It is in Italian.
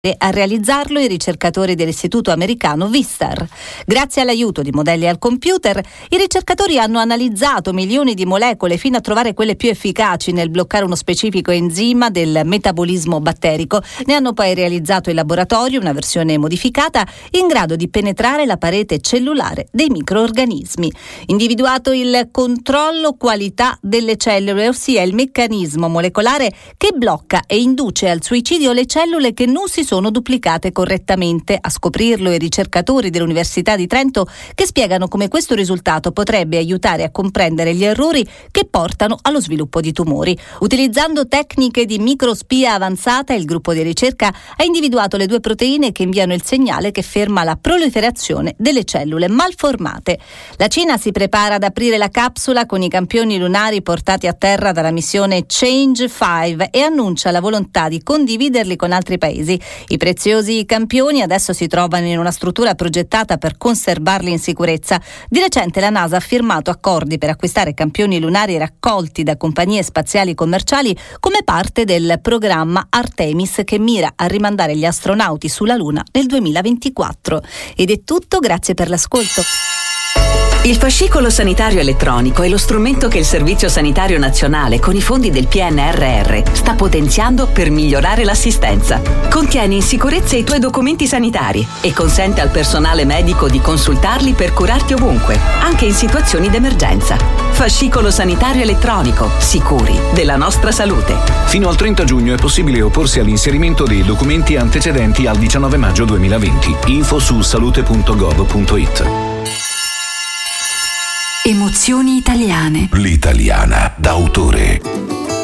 A realizzarlo i ricercatori dell'istituto americano Vistar. Grazie all'aiuto di modelli al computer, i ricercatori hanno analizzato milioni di molecole fino a trovare quelle più efficaci nel bloccare uno specifico enzima del metabolismo batterico. Ne hanno poi realizzato in laboratorio una versione modificata in grado di penetrare la parete cellulare dei microorganismi. Individuato il controllo qualità delle cellule, ossia il meccanismo molecolare che blocca e induce al suicidio le cellule che non si sono duplicate correttamente. A scoprirlo i ricercatori dell'Università di Trento, che spiegano come questo risultato potrebbe aiutare a comprendere gli errori che portano allo sviluppo di tumori. Utilizzando tecniche di microspia avanzata, il gruppo di ricerca ha individuato le due proteine che inviano il segnale che ferma la proliferazione delle cellule malformate. La Cina si prepara ad aprire la capsula con i campioni lunari portati a terra dalla missione Change 5 e annuncia la volontà di condividerli con altri paesi. I preziosi campioni adesso si trovano in una struttura progettata per conservarli in sicurezza. Di recente la NASA ha firmato accordi per acquistare campioni lunari raccolti da compagnie spaziali commerciali come parte del programma Artemis, che mira a rimandare gli astronauti sulla Luna nel 2024. Ed è tutto, grazie per l'ascolto. Il fascicolo sanitario elettronico è lo strumento che il Servizio Sanitario Nazionale, con i fondi del PNRR, sta potenziando per migliorare l'assistenza. Contiene in sicurezza i tuoi documenti sanitari e consente al personale medico di consultarli per curarti ovunque, anche in situazioni d'emergenza. Fascicolo sanitario elettronico, sicuri della nostra salute. Fino al 30 giugno è possibile opporsi all'inserimento dei documenti antecedenti al 19 maggio 2020. Info su salute.gov.it. Emozioni italiane. L'italiana d'autore.